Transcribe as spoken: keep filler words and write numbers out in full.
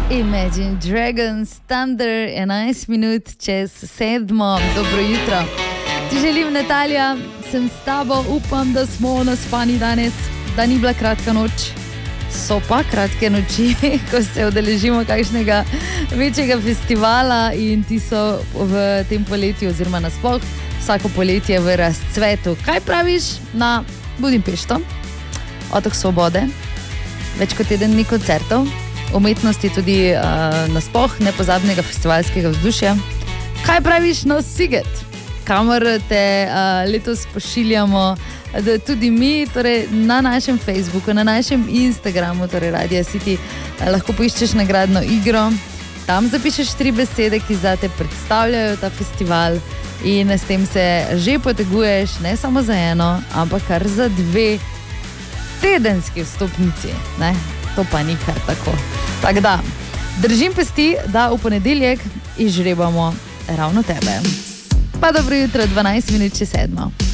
Imagine Dragons, Thunder, enajst minut čez sedmo. Dobro jutro. Ti želim, Natalija, sem s tabo, upam, da smo naspani danes, da ni bila kratka noč. So pa kratke noči, ko se udeležimo kakšnega večjega festivala in ti so v tem poletju oziroma nasploh vsako poletje v razcvetu. Kaj praviš na Budimpešto? Otok svobode, več kot teden dni koncertov, umetnosti tudi uh, nasploh nepozabnega festivalskega vzdušja. Kaj praviš na Sziget, kamor te uh, letos pošiljamo da tudi mi, torej na našem Facebooku, na našem Instagramu, torej Radio City, uh, lahko poiščeš nagradno igro. Tam zapišeš tri besede, ki zate predstavljajo ta festival in s tem se že poteguješ ne samo za eno, ampak kar za dve tedenski vstopnici. Ne? To pa ni kar tako. Tako da, držim pesti, da v ponedeljek izžrebamo ravno tebe. Pa dobro jutro, dvanajst minut čez sedmo.